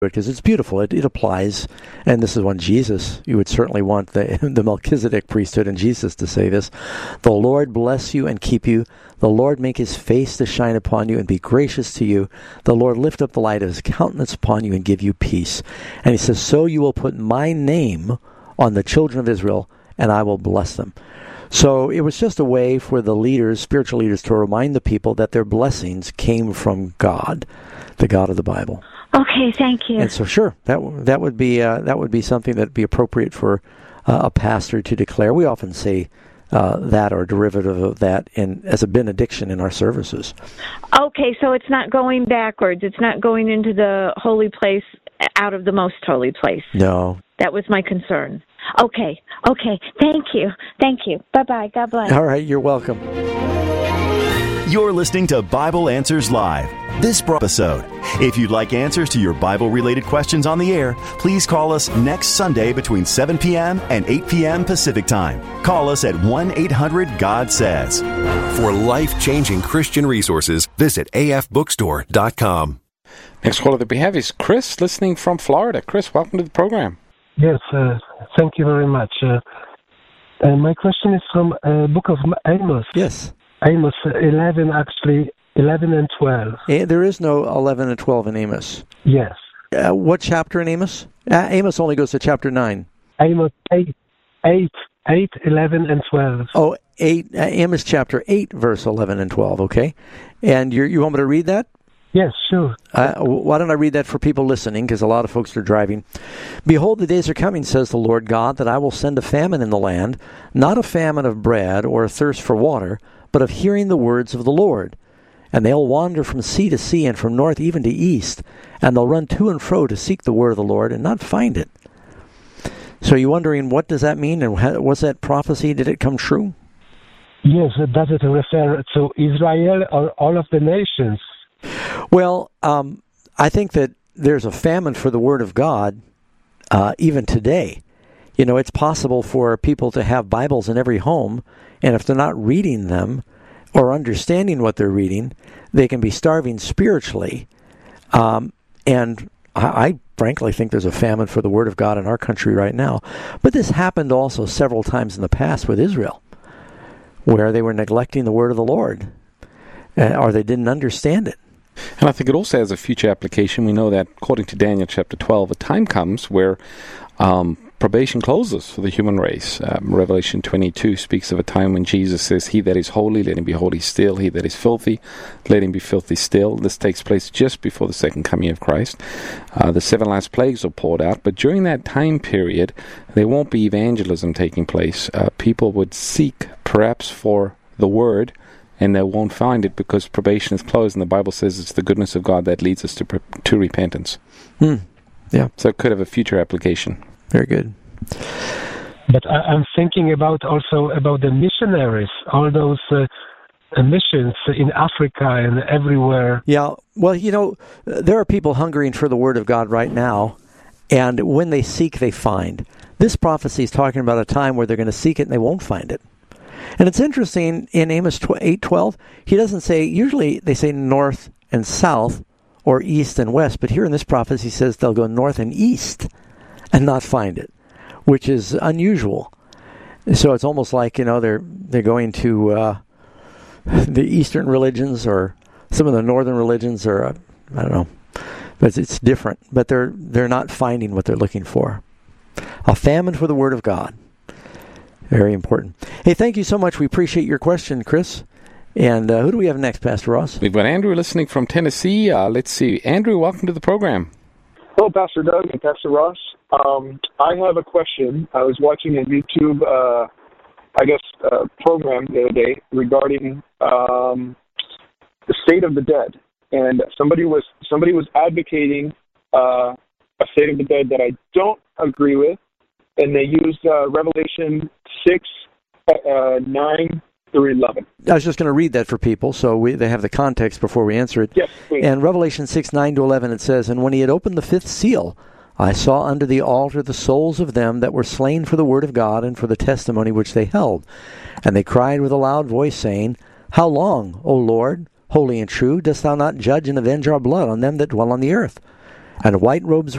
because it's beautiful. It applies, and this is one Jesus. You would certainly want the Melchizedek priesthood and Jesus to say this. The Lord bless you and keep you. The Lord make his face to shine upon you and be gracious to you. The Lord lift up the light of his countenance upon you and give you peace. And he says, so you will put my name on the children of Israel, and I will bless them. So it was just a way for the leaders, spiritual leaders, to remind the people that their blessings came from God, the God of the Bible. Okay, thank you. And so, sure, that would be something that would be appropriate for a pastor to declare. We often say that or derivative of that as a benediction in our services. Okay, so it's not going backwards. It's not going into the holy place out of the most holy place. No. That was my concern. Okay. Thank you. Bye-bye. God bless. All right, you're welcome. You're listening to Bible Answers Live. This episode. If you'd like answers to your Bible-related questions on the air, please call us next Sunday between 7 p.m. and 8 p.m. Pacific Time. Call us at 1-800-GOD-SAYS. For life-changing Christian resources, visit afbookstore.com. Next caller that we have is Chris, listening from Florida. Chris, welcome to the program. Yes, thank you very much. My question is from Book of Amos. Yes. Amos 11 and 12. There is no 11 and 12 in Amos. Yes. What chapter in Amos? Amos only goes to chapter 9. Amos 8, 11, and 12. Oh, Amos chapter 8, verse 11 and 12, okay. And you want me to read that? Yes, sure. Why don't I read that for people listening, because a lot of folks are driving. Behold, the days are coming, says the Lord God, that I will send a famine in the land, not a famine of bread or a thirst for water, but of hearing the words of the Lord. And they'll wander from sea to sea and from north even to east, and they'll run to and fro to seek the word of the Lord and not find it. So you're wondering, what does that mean, and was that prophecy, did it come true? Yes, does it refer to Israel or all of the nations? Well, I think that there's a famine for the Word of God even today. You know, it's possible for people to have Bibles in every home, and if they're not reading them or understanding what they're reading, they can be starving spiritually. And I frankly think there's a famine for the Word of God in our country right now. But this happened also several times in the past with Israel, where they were neglecting the Word of the Lord, or they didn't understand it. And I think it also has a future application. We know that, according to Daniel chapter 12, a time comes where probation closes for the human race. Revelation 22 speaks of a time when Jesus says, he that is holy, let him be holy still. He that is filthy, let him be filthy still. This takes place just before the second coming of Christ. The 7 last plagues are poured out, but during that time period, there won't be evangelism taking place. People would seek, perhaps, for the word, and they won't find it because probation is closed, and the Bible says it's the goodness of God that leads us to repentance. Yeah. So it could have a future application. Very good. But I'm thinking about the missionaries, all those missions in Africa and everywhere. Yeah, well, you know, there are people hungering for the Word of God right now, and when they seek, they find. This prophecy is talking about a time where they're going to seek it and they won't find it. And it's interesting, in Amos 8:12, he doesn't say, usually they say north and south or east and west, but here in this prophecy he says they'll go north and east and not find it, which is unusual. So it's almost like, you know, they're going to the Eastern religions or some of the Northern religions, or I don't know, but it's different. But they're not finding what they're looking for. A famine for the Word of God. Very important. Hey, thank you so much. We appreciate your question, Chris. And who do we have next, Pastor Ross? We've got Andrew listening from Tennessee. Let's see. Andrew, welcome to the program. Hello, Pastor Doug and Pastor Ross. I have a question. I was watching a YouTube, program the other day regarding the state of the dead, and somebody was advocating a state of the dead that I don't agree with, and they used Revelation 6, 9 through 11. I was just going to read that for people, so they have the context before we answer it. Yes, please. And Revelation 6, 9 to 11, it says, And when he had opened the fifth seal, I saw under the altar the souls of them that were slain for the word of God and for the testimony which they held. And they cried with a loud voice, saying, How long, O Lord, holy and true, dost thou not judge and avenge our blood on them that dwell on the earth? And white robes